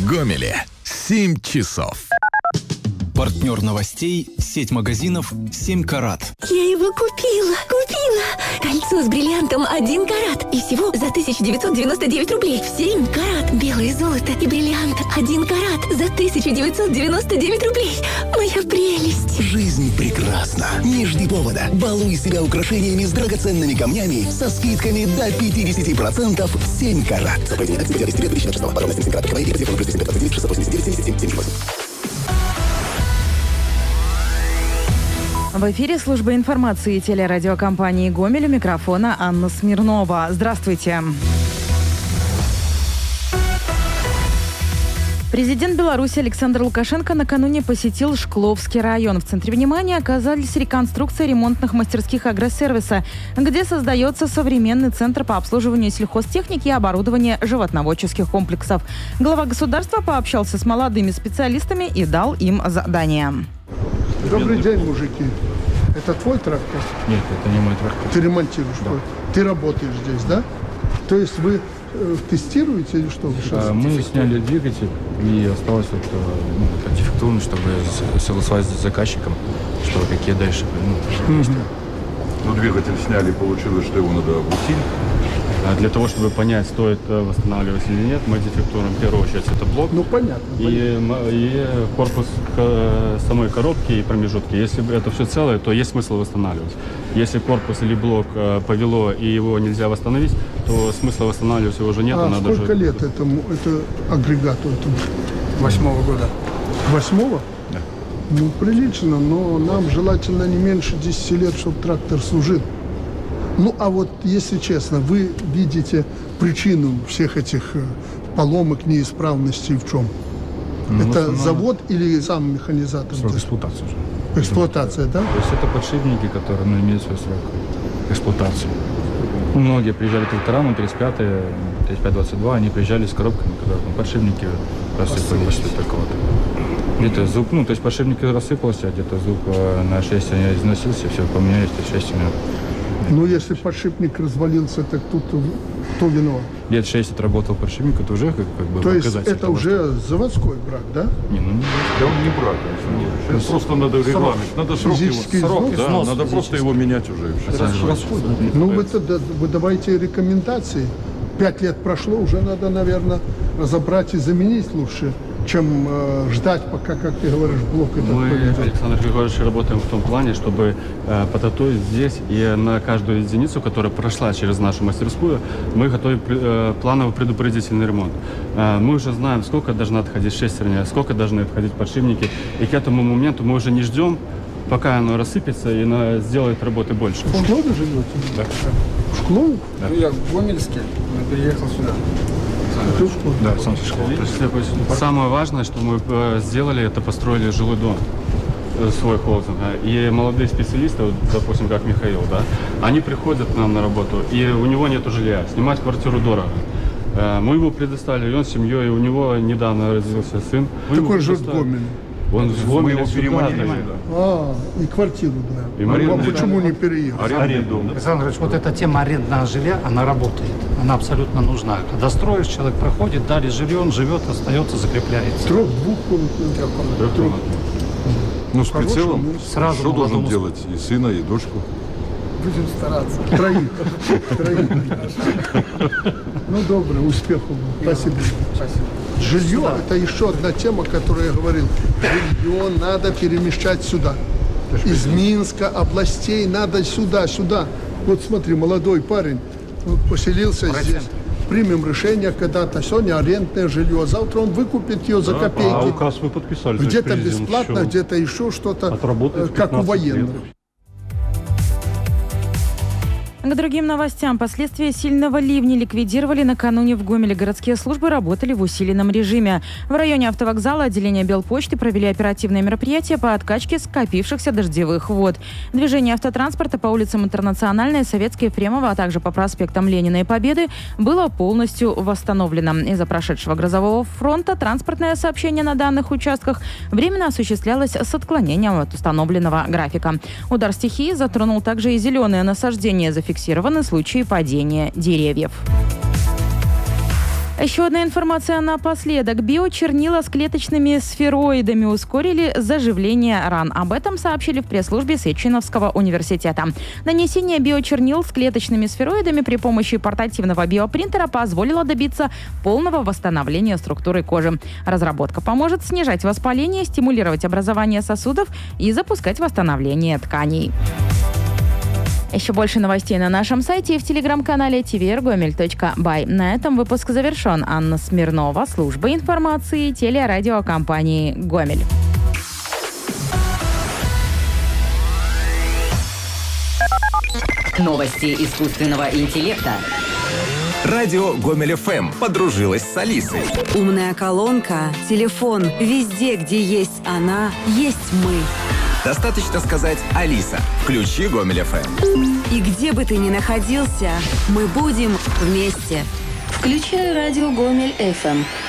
Гомеле 7 часов. Партнер новостей – сеть магазинов «7 карат». Я его купила. Кольцо с бриллиантом 1 карат. И всего за 1999 рублей. 7 карат. Белое золото и бриллиант 1 карат. За 1999 рублей. Моя прелесть. Жизнь прекрасна. Не жди повода. Балуй себя украшениями с драгоценными камнями со скидками до 50% в 7 карат. Заповедение от 2006. Подробности 7 карат. Телефон плюс 329 689 77 78. В эфире служба информации телерадиокомпании «Гомель», у микрофона Анна Смирнова. Здравствуйте. Президент Беларуси Александр Лукашенко накануне посетил Шкловский район. В центре внимания оказались реконструкция ремонтных мастерских агросервиса, где создается современный центр по обслуживанию сельхозтехники и оборудования животноводческих комплексов. Глава государства пообщался с молодыми специалистами и дал им задания. Добрый день, мужики. Это твой трактор? Нет, это не мой трактор. Ты ремонтируешь? Да. Ты работаешь здесь, да? То есть вы тестируете или что? Мы сняли двигатель, и осталось артефактурно, чтобы согласовать с заказчиком, что какие дальше действия. Двигатель сняли, получилось, что его надо обутить. Для того, чтобы понять, стоит восстанавливать или нет, мы дефектуем в первую очередь это блок. Понятно. И корпус самой коробки и промежутки. Если это все целое, то есть смысл восстанавливать. Если корпус или блок повело и его нельзя восстановить, то смысла восстанавливать его уже нет. Сколько лет этому агрегату? 8-го года. 8-го? Да. Прилично, но нам желательно не меньше 10 лет, чтобы трактор служил. А вот, если честно, вы видите причину всех этих поломок, неисправностей в чем? Это завод или сам механизатор? Срок эксплуатации уже. Эксплуатация, да? То есть это подшипники, которые имеют свой срок эксплуатации. Многие приезжали трактора, 35-е, 35-22, они приезжали с коробками, когда подшипники рассыпались такого-то. Где-то зуб, то есть подшипники рассыпался, а где-то зуб на шесте износился, все поменяли, шесть у него. Если подшипник развалился, так тут кто виноват? Лет 6 отработал подшипник, это уже как бы то есть это того, уже что... заводской брак, да? Не, он не брак. Нет. Просто надо регламент, надо срок, да, надо просто его менять уже. Вы давайте рекомендации. 5 лет прошло, уже надо, наверное, разобрать и заменить лучше, чем ждать, пока, как ты говоришь, блок этот поведет. Александр Григорьевич, работаем в том плане, чтобы подготовить здесь и на каждую единицу, которая прошла через нашу мастерскую, мы готовим плановый предупредительный ремонт. Мы уже знаем, сколько должна отходить шестерня, сколько должны отходить подшипники, и к этому моменту мы уже не ждем, пока оно рассыпется и сделает работы больше. В Шклове живете? Да. В Шклове? Да. Я в Гомельске, переехал сюда. Да, сам со школы. Самое важное, что мы сделали, это построили жилой дом, свой холдинг. И молодые специалисты, допустим, как Михаил, да, они приходят к нам на работу, и у него нет жилья. Снимать квартиру дорого. Мы его предоставили, и он с семьей, и у него недавно родился сын. Так он живет в Гомеле. Он в Гомеле сюда. И квартиру, да. Почему не переехал? Аренду. Александр Ильич, вот эта тема арендного жилья, она работает. Она абсолютно нужна. Когда строишь, человек проходит, дали жилье, он живет, остается, закрепляется. Трехкомнатный. С прицелом сразу что должен делать? И сына, и дочку? Будем стараться. Троих. Добрый, успехов. Спасибо. Жилье – это еще одна тема, которую я говорил. Жилье надо перемещать сюда. Из Минска, областей надо сюда. Вот смотри, молодой парень поселился здесь. Примем решение когда-то. Сегодня арендное жилье. Завтра он выкупит ее за копейки. А указ вы подписали? Где-то бесплатно, где-то еще что-то, как у военных. К другим новостям. Последствия сильного ливня ликвидировали накануне в Гомеле. Городские службы работали в усиленном режиме. В районе автовокзала отделения Белпочты провели оперативные мероприятия по откачке скопившихся дождевых вод. Движение автотранспорта по улицам Интернациональной, Советской, Ефремова, а также по проспектам Ленина и Победы было полностью восстановлено. Из-за прошедшего грозового фронта транспортное сообщение на данных участках временно осуществлялось с отклонением от установленного графика. Удар стихии затронул также и зеленые насаждения. Зафиксированы случаи падения деревьев. Еще одна информация напоследок. Биочернила с клеточными сфероидами ускорили заживление ран. Об этом сообщили в пресс-службе Сеченовского университета. Нанесение биочернил с клеточными сфероидами при помощи портативного биопринтера позволило добиться полного восстановления структуры кожи. Разработка поможет снижать воспаление, стимулировать образование сосудов и запускать восстановление тканей. Еще больше новостей на нашем сайте и в телеграм-канале tvrgomel.by. На этом выпуск завершен. Анна Смирнова, служба информации телерадиокомпании «Гомель». Новости искусственного интеллекта. Радио Гомель ФМ подружилась с Алисой. Умная колонка, телефон, везде, где есть она, есть мы. Достаточно сказать: «Алиса, включи Гомель ФМ». И где бы ты ни находился, мы будем вместе. Включай радио Гомель ФМ.